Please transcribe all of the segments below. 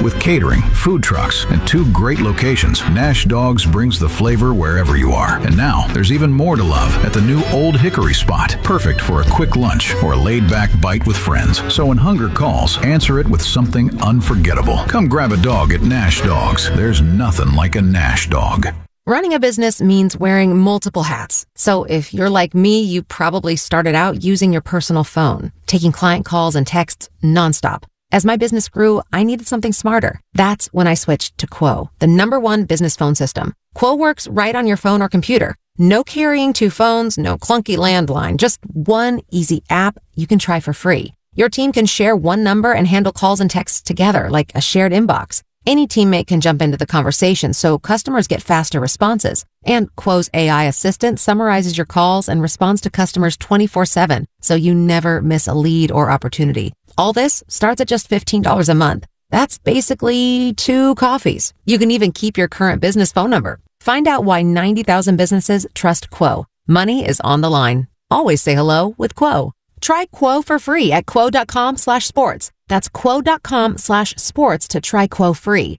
With catering, food trucks, and 2 great locations, Nash Dogs brings the flavor wherever you are. And now, there's even more to love at the new Old Hickory spot. Perfect for a quick lunch or a laid-back bite with friends. So when hunger calls, answer it with something unforgettable. Come grab a dog at Nash Dogs. There's nothing like a Nash Dog. Running a business means wearing multiple hats. So if you're like me, you probably started out using your personal phone, taking client calls and texts nonstop. As my business grew, I needed something smarter. That's when I switched to Quo, the #1 business phone system. Quo works right on your phone or computer. No carrying 2 phones, no clunky landline, just one easy app you can try for free. Your team can share one number and handle calls and texts together like a shared inbox. Any teammate can jump into the conversation, so customers get faster responses. And Quo's AI assistant summarizes your calls and responds to customers 24/7, so you never miss a lead or opportunity. All this starts at just $15 a month. That's basically 2 coffees. You can even keep your current business phone number. Find out why 90,000 businesses trust Quo. Money is on the line. Always say hello with Quo. Try Quo for free at quo.com/sports. That's quo.com/sports to try Quo free.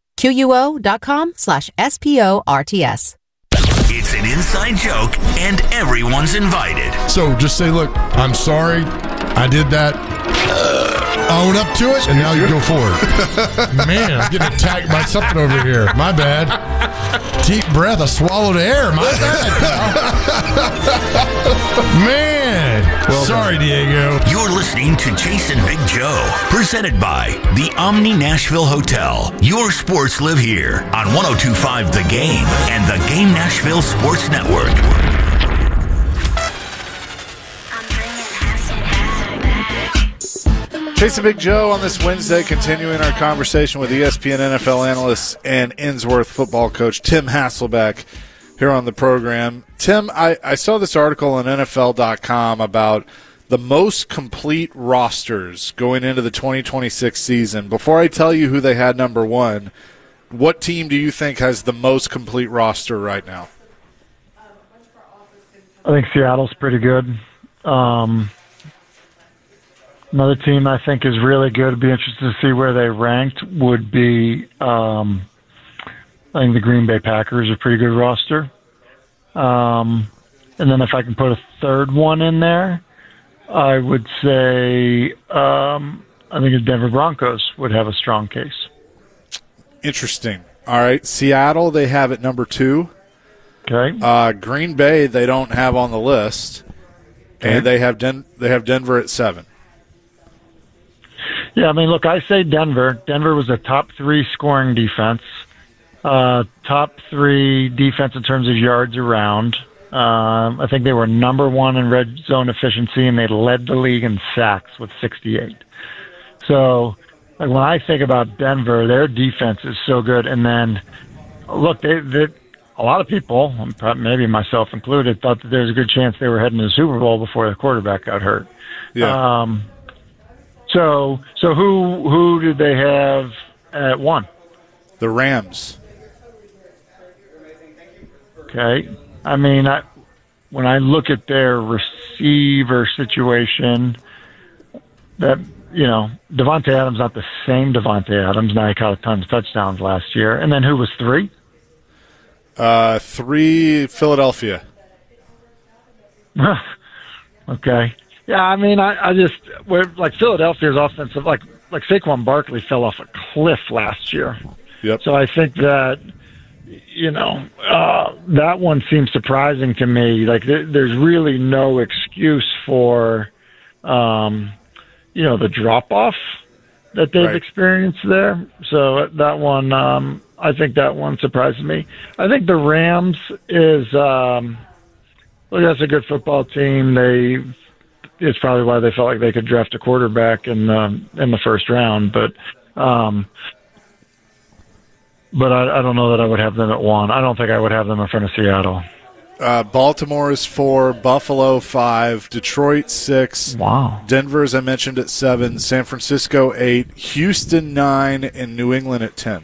QUO.com/SPORTS. It's an inside joke and everyone's invited. So just say, look, I'm sorry, I did that. Own up to it, and now you go forward. Man, I'm getting attacked by something over here. My bad. Deep breath, I swallowed air. My bad, pal. Man. Well, sorry, Diego. You're listening to Jason Big Joe, presented by the Omni Nashville Hotel. Your sports live here on 102.5 The Game and the Game Nashville Sports Network. Jason Big Joe on this Wednesday, continuing our conversation with ESPN NFL analyst and Innsworth football coach Tim Hasselbeck here on the program. Tim, I saw this article on NFL.com about the most complete rosters going into the 2026 season. Before I tell you who they had number 1, what team do you think has the most complete roster right now? I think Seattle's pretty good. Another team I think is really good. It'd be interesting to see where they ranked. Would be, I think the Green Bay Packers are a pretty good roster. And then if I can put a third one in there, I would say I think the Denver Broncos would have a strong case. Interesting. All right, Seattle they have at number 2. Okay. Green Bay they don't have on the list, okay. And they have Denver at 7. Yeah, I mean, look, I say Denver. Denver was a top 3 scoring defense, top 3 defense in terms of yards around. I think they were number 1 in red zone efficiency, and they led the league in sacks with 68. So, like, when I think about Denver, their defense is so good. And then, look, they a lot of people, maybe myself included, thought that there was a good chance they were heading to the Super Bowl before the quarterback got hurt. Yeah. So who did they have at 1? The Rams. Okay. I mean, when I look at their receiver situation, that, Devontae Adams not the same Devontae Adams. Now he caught a ton of touchdowns last year. And then who was 3? 3, Philadelphia. Okay. Yeah, I mean, I just like Philadelphia's offensive, like Saquon Barkley fell off a cliff last year. Yep. So I think that that one seems surprising to me. Like there's really no excuse for the drop off that they've experienced there. So that one, I think that one surprises me. I think the Rams is that's a good football team. It's probably why they felt like they could draft a quarterback in the first round, but I don't know that I would have them at 1. I don't think I would have them in front of Seattle. Baltimore is 4, Buffalo 5, Detroit 6. Wow. Denver, as I mentioned, at 7, San Francisco 8, Houston 9, and New England at 10.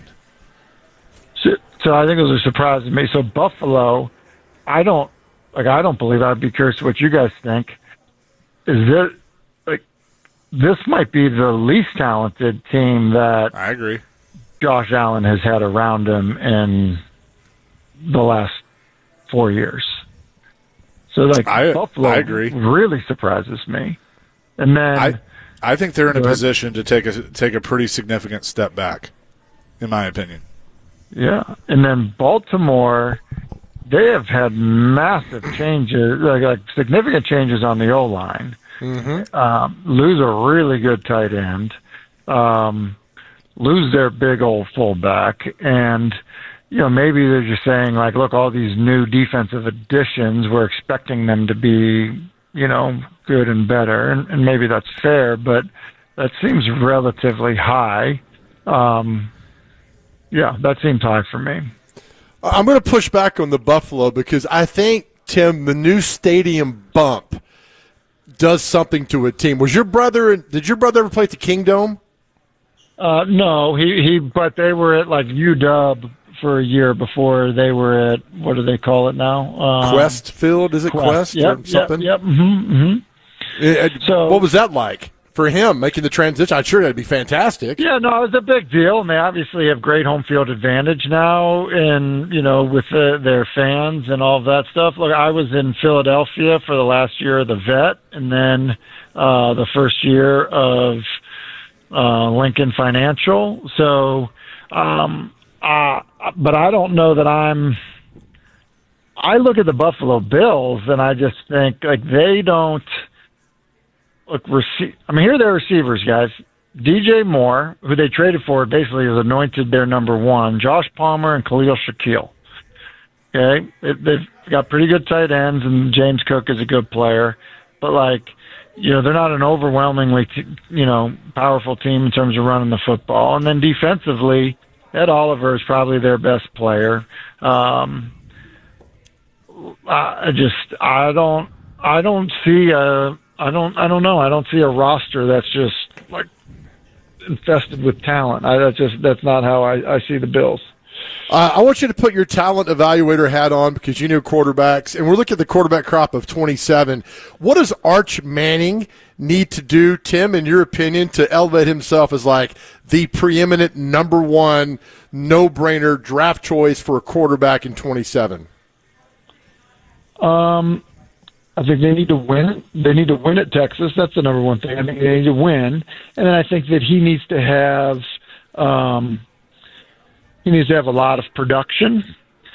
So I think those are surprising me. So Buffalo, I don't believe. I'd be curious what you guys think. This might be the least talented team that I agree. Josh Allen has had around him in the last 4 years. So, like, Buffalo I agree. really surprises me. And then I think they're in a position to take a pretty significant step back, in my opinion. Yeah, and then Baltimore, they have had massive changes, like significant changes on the O-line. Lose a really good tight end, lose their big old fullback, and maybe they're just saying, like, look, all these new defensive additions, we're expecting them to be, good and better, and maybe that's fair, but that seems relatively high. Yeah, that seems high for me. I'm going to push back on the Buffalo because I think, Tim, the new stadium bump does something to a team. Did your brother ever play at the Kingdome? No, but they were at like UW for a year before they were at, what do they call it now? Quest Field, is it Quest or something? Yep. So, what was that like for him making the transition? I'm sure that'd be fantastic. Yeah, no, it was a big deal, and they obviously have great home field advantage now, and with their fans and all of that stuff. Look, I was in Philadelphia for the last year of the Vet, and then the first year of Lincoln Financial. So, but I don't know that I look at the Buffalo Bills, and I just think, like, they don't. Look, here are their receivers, guys. DJ Moore, who they traded for, basically is anointed their number one. Josh Palmer and Khalil Shaquille. Okay, they've got pretty good tight ends, and James Cook is a good player. But, like, they're not an overwhelmingly, powerful team in terms of running the football. And then defensively, Ed Oliver is probably their best player. I don't know. I don't see a roster that's just like infested with talent. That's not how I see the Bills. I want you to put your talent evaluator hat on because you know quarterbacks, and we're looking at the quarterback crop of 27. What does Arch Manning need to do, Tim, in your opinion, to elevate himself as like the preeminent number one, no-brainer draft choice for a quarterback in 27? I think they need to win. They need to win at Texas. That's the number one thing. I think they need to win, and then I think that he needs to have a lot of production.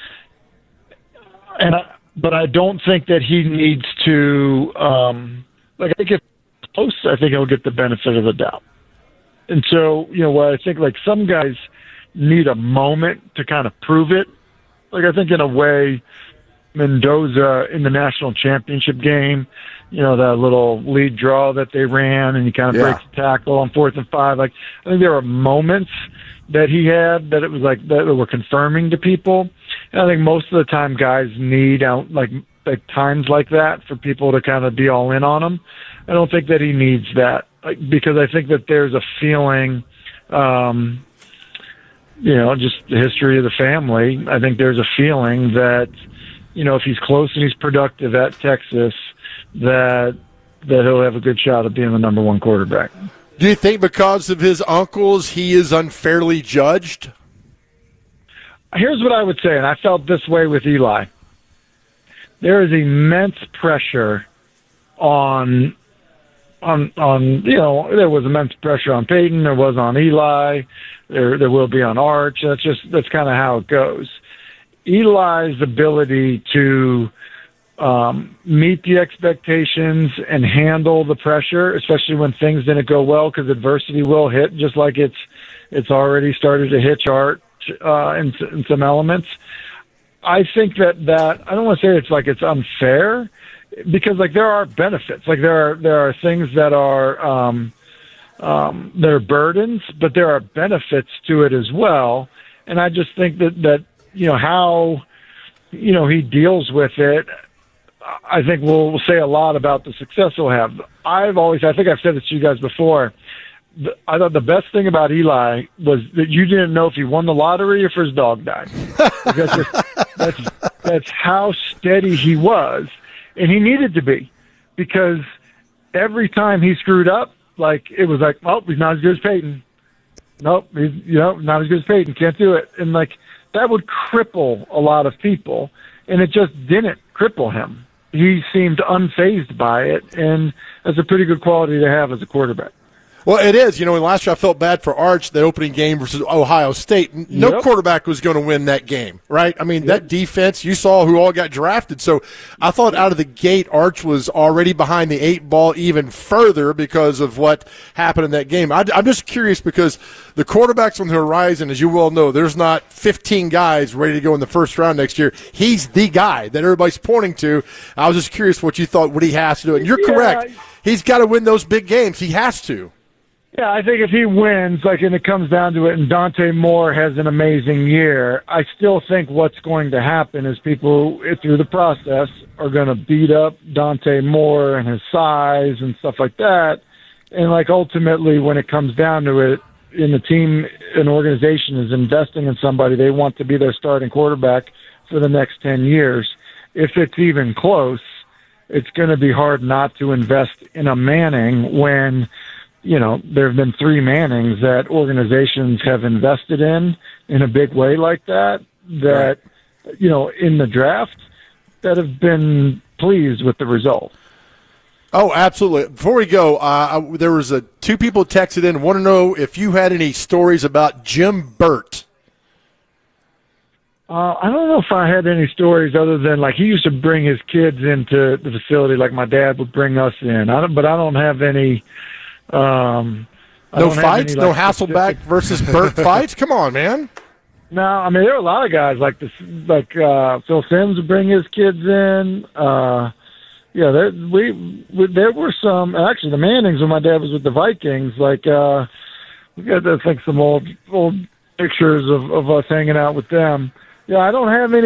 But I don't think that he needs to. I think if close, I think he'll get the benefit of the doubt. And so, what I think, like, some guys need a moment to kind of prove it. Like, I think in a way, Mendoza in the national championship game, that little lead draw that they ran, and he kind of breaks the tackle on 4th and 5. Like, I think there were moments that he had that it was like that were confirming to people. And I think most of the time guys need like times like that for people to kind of be all in on him. I don't think that he needs that, because I think that there's a feeling, just the history of the family. I think there's a feeling that, if he's close and he's productive at Texas, that he'll have a good shot at being the number one quarterback. Do you think because of his uncles he is unfairly judged? Here's what I would say, and I felt this way with Eli. There is immense pressure on there was immense pressure on Peyton, there was on Eli, there will be on Arch. That's kind of how it goes. Eli's ability to meet the expectations and handle the pressure, especially when things didn't go well, because adversity will hit, just like it's already started to hit Arch in some elements. I think that I don't want to say it's unfair, because, like, there are benefits. Like, there are things that are burdens, but there are benefits to it as well. And I just think that how he deals with it, I think will say a lot about the success he'll have. I think I've said this to you guys before. I thought the best thing about Eli was that you didn't know if he won the lottery or if his dog died. That's how steady he was, and he needed to be, because every time he screwed up, like, it was like, well, he's not as good as Peyton. nope, he's not as good as Peyton. Can't do it. And like that would cripple a lot of people, and it just didn't cripple him. He seemed unfazed by it, and that's a pretty good quality to have as a quarterback. Well, it is. And last year I felt bad for Arch, the opening game versus Ohio State. No quarterback was going to win that game, right? I mean, that defense, you saw who all got drafted. So I thought out of the gate, Arch was already behind the 8 ball even further because of what happened in that game. I'm just curious because the quarterbacks on the horizon, as you well know, there's not 15 guys ready to go in the first round next year. He's the guy that everybody's pointing to. I was just curious what you thought, what he has to do. And you're correct. He's got to win those big games. He has to. Yeah, I think if he wins, and it comes down to it, and Dante Moore has an amazing year, I still think what's going to happen is people, through the process, are going to beat up Dante Moore and his size and stuff like that. And, ultimately, when it comes down to it, in the team, an organization is investing in somebody they want to be their starting quarterback for the next 10 years. If it's even close, it's going to be hard not to invest in a Manning when – there have been 3 Mannings that organizations have invested in a big way like that, in the draft, that have been pleased with the result. Oh, absolutely. Before we go, there was 2 people texted in. Want to know if you had any stories about Jim Burt. I don't know if I had any stories other than, he used to bring his kids into the facility like my dad would bring us in. but I don't have any... no fights? No Hasselbeck versus Burt fights? Come on, man. No, I mean, there are a lot of guys like this, Phil Simms would bring his kids in. There were some, actually the Mannings when my dad was with the Vikings, we got to think some old pictures of us hanging out with them. Yeah, I don't have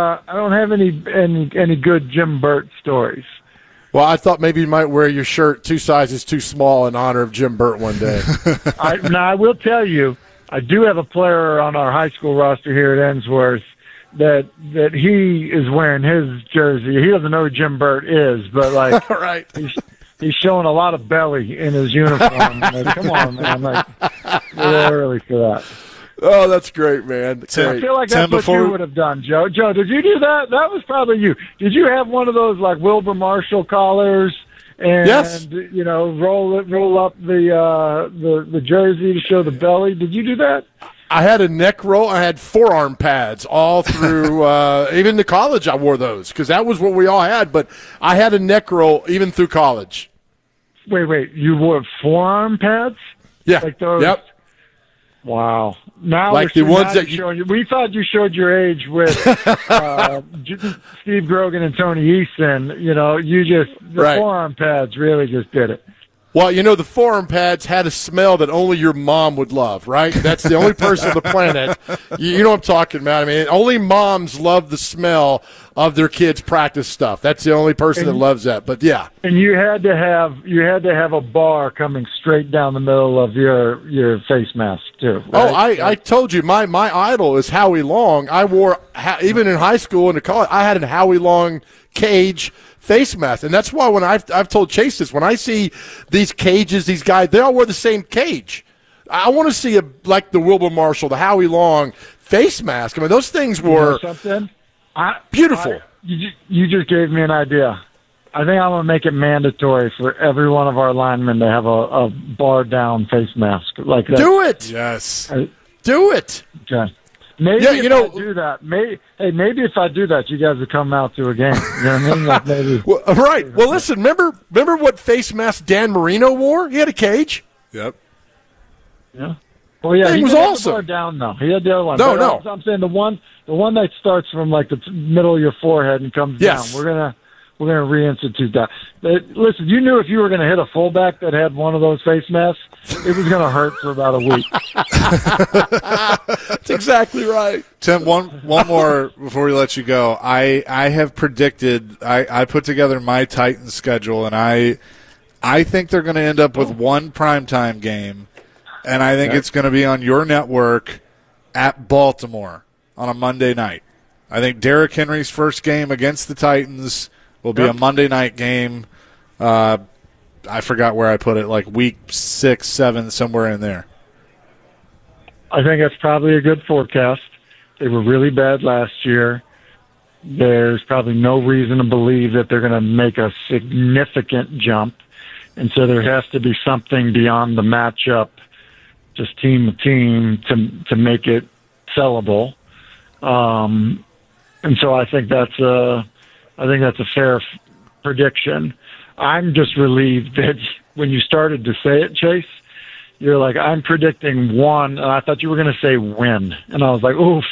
any good Jim Burt stories. Well, I thought maybe you might wear your shirt 2 sizes too small in honor of Jim Burt one day. I will tell you, I do have a player on our high school roster here at Ensworth that he is wearing his jersey. He doesn't know who Jim Burt is, but right. he's showing a lot of belly in his uniform. Come on, man! A little early for that. Oh, that's great, man. I feel like that's what you would have done, Joe. Joe, did you do that? That was probably you. Did you have one of those Wilbur Marshall collars and yes. roll up the jersey to show the belly? Did you do that? I had a neck roll. I had forearm pads all through. Even to college, I wore those because that was what we all had. But I had a neck roll even through college. Wait! You wore forearm pads? Yeah. Like those? Yep. Wow. Now the ones that we thought you showed your age with Steve Grogan and Tony Easton. The forearm pads really just did it. Well, the forearm pads had a smell that only your mom would love, right? That's the only person on the planet. You know what I'm talking about. I mean, only moms love the smell of their kids' practice stuff. That's the only person that loves that. But yeah. And you had to have a bar coming straight down the middle of your face mask too. Right? Oh, I told you my idol is Howie Long. I wore even in high school and college. I had a Howie Long cage face mask, and that's why when I've told Chase this, when I see these cages, these guys, they all wear the same cage. I want to see like the Wilbur Marshall, the Howie Long face mask. I mean, those things were beautiful. You just gave me an idea. I think I'm going to make it mandatory for every one of our linemen to have a bar down face mask like that. Do it. Yes. Do it. Okay. Maybe if I do that, maybe if I do that, you guys would come out to a game. You know what I mean? Well, right. Well, listen. Remember what face mask Dan Marino wore? He had a cage. Yep. Yeah. Well, yeah. He was awesome. The bar down though. He had the other one. No. I'm saying the one that starts from the middle of your forehead and comes down. We're gonna reinstitute that. Listen, you knew if you were going to hit a fullback that had one of those face masks, it was going to hurt for about a week. That's exactly right. Tim, one more before we let you go. I have predicted. I put together my Titans schedule, and I think they're going to end up with one primetime game, and I think it's going to be on your network at Baltimore on a Monday night. I think Derrick Henry's first game against the Titans will be a Monday night game. I forgot where I put it, week 6, 7, somewhere in there. I think that's probably a good forecast. They were really bad last year. There's probably no reason to believe that they're going to make a significant jump. And so there has to be something beyond the matchup, just team to team, to make it sellable. And so I think that's a fair prediction. I'm just relieved that when you started to say it, Chase, you're like, I'm predicting 1, and I thought you were going to say win. And I was like, oof.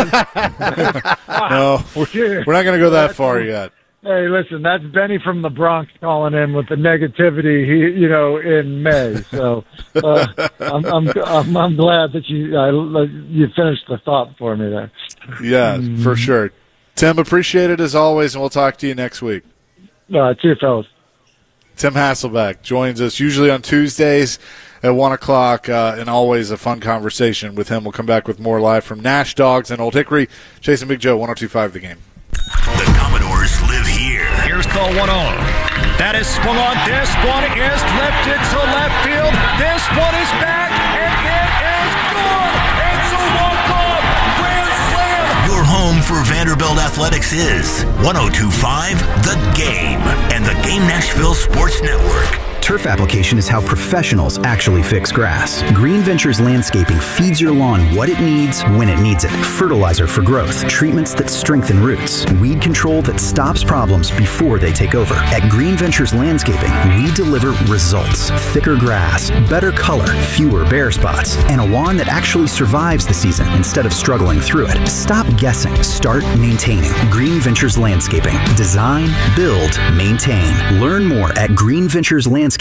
No, we're not going to go that far yet. Hey, listen, that's Benny from the Bronx calling in with the negativity, in May. So I'm glad that you finished the thought for me there. Yeah, for sure. Tim, appreciate it as always, and we'll talk to you next week. See you, fellas. Tim Hasselbeck joins us usually on Tuesdays at 1 o'clock, and always a fun conversation with him. We'll come back with more live from Nash Dogs and Old Hickory. Chasing Big Joe, 102.5 The Game. The Commodores live here. Here's the 1-0. That is swung on. This one is lifted to left field. This one is back, and it is gone. It's a walk-off grand slam. Your home for Vanderbilt Athletics is 102.5 The Game and the Game Nashville Sports Network. Turf application is how professionals actually fix grass. Green Ventures Landscaping feeds your lawn what it needs when it needs it. Fertilizer for growth, treatments that strengthen roots, weed control that stops problems before they take over. At Green Ventures Landscaping, we deliver results. Thicker grass, better color, fewer bare spots, and a lawn that actually survives the season instead of struggling through it. Stop guessing. Start maintaining. Green Ventures Landscaping. Design, build, maintain. Learn more at greenventureslandscaping.com.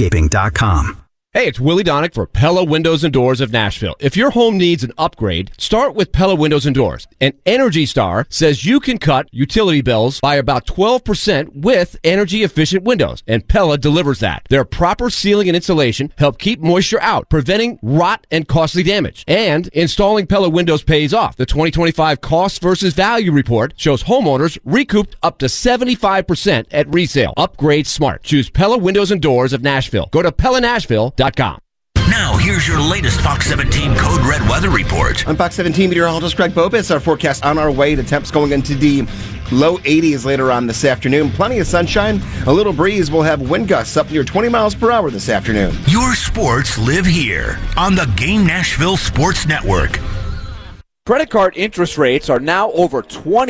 Hey, it's Willie Donick for Pella Windows and Doors of Nashville. If your home needs an upgrade, start with Pella Windows and Doors. And Energy Star says you can cut utility bills by about 12% with energy-efficient windows, and Pella delivers that. Their proper sealing and insulation help keep moisture out, preventing rot and costly damage. And installing Pella windows pays off. The 2025 Cost versus Value Report shows homeowners recouped up to 75% at resale. Upgrade smart. Choose Pella Windows and Doors of Nashville. Go to PellaNashville.com. Now, here's your latest Fox 17 Code Red weather report. I'm Fox 17 meteorologist Greg Bobis. Our forecast on our way to temps going into the low 80s later on this afternoon. Plenty of sunshine, a little breeze. We'll have wind gusts up near 20 miles per hour this afternoon. Your sports live here on the Game Nashville Sports Network. Credit card interest rates are now over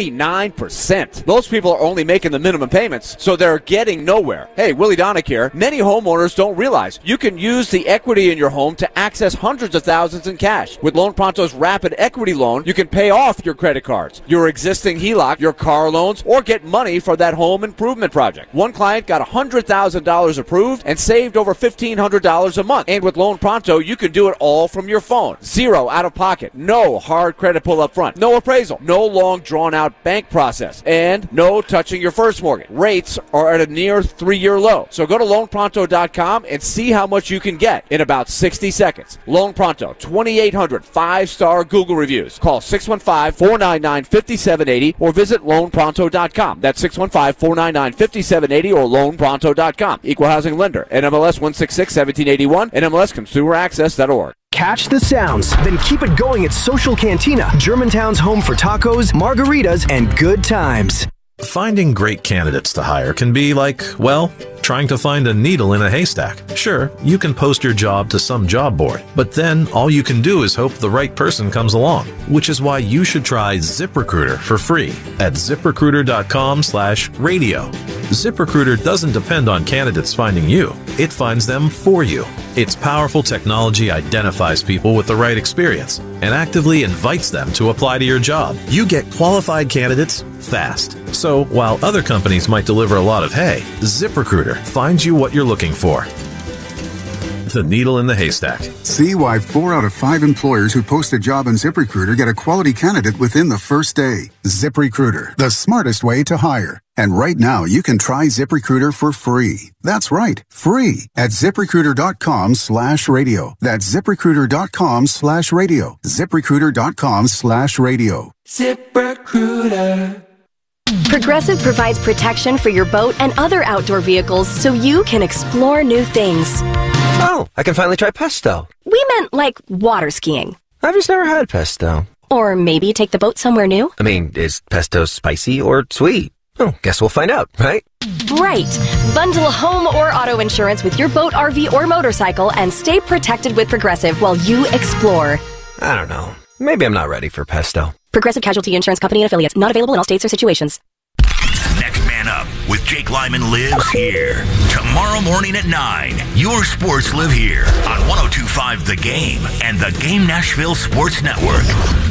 29%. Those people are only making the minimum payments, so they're getting nowhere. Hey, Willie Donick here. Many homeowners don't realize you can use the equity in your home to access hundreds of thousands in cash. With Loan Pronto's Rapid Equity Loan, you can pay off your credit cards, your existing HELOC, your car loans, or get money for that home improvement project. One client got $100,000 approved and saved over $1,500 a month. And with Loan Pronto, you can do it all from your phone. Zero out of pocket. No hard credit pull up front. No appraisal. No long drawn-out bank process. And no touching your first mortgage. Rates are at a near 3-year low. So go to loanpronto.com and see how much you can get in about 60 seconds. Loan Pronto, 2,800 5-star Google reviews. Call 615-499-5780 or visit loanpronto.com. That's 615-499-5780 or loanpronto.com. Equal housing lender. NMLS 166-1781. NMLSconsumeraccess.org. Catch the sounds, then keep it going at Social Cantina, Germantown's home for tacos, margaritas, and good times. Finding great candidates to hire can be like, well, trying to find a needle in a haystack. Sure, you can post your job to some job board, but then all you can do is hope the right person comes along, which is why you should try ZipRecruiter for free at ZipRecruiter.com/radio. ZipRecruiter doesn't depend on candidates finding you. It finds them for you. Its powerful technology identifies people with the right experience and actively invites them to apply to your job. You get qualified candidates fast. So while other companies might deliver a lot of hay, ZipRecruiter finds you what you're looking for. The needle in the haystack. See why 4 out of 5 employers who post a job on ZipRecruiter get a quality candidate within the first day. ZipRecruiter, the smartest way to hire. And right now, you can try ZipRecruiter for free. That's right, free at ZipRecruiter.com/radio. That's ZipRecruiter.com/radio. ZipRecruiter.com/radio. ZipRecruiter. Progressive provides protection for your boat and other outdoor vehicles so you can explore new things. Oh, I can finally try pesto. We meant like water skiing. I've just never had pesto. Or maybe take the boat somewhere new? I mean, is pesto spicy or sweet? Oh, guess we'll find out, right? Right. Bundle home or auto insurance with your boat, RV, or motorcycle and stay protected with Progressive while you explore. I don't know. Maybe I'm not ready for pesto. Progressive Casualty Insurance Company and Affiliates. Not available in all states or situations. Next Man Up with Jake Lyman lives here. Tomorrow morning at 9, your sports live here on 102.5 The Game and the Game Nashville Sports Network.